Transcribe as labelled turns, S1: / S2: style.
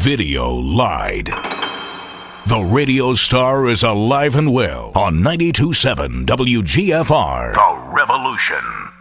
S1: Video lied. The radio star is alive and well on 92.7 WGFR. The Revolution.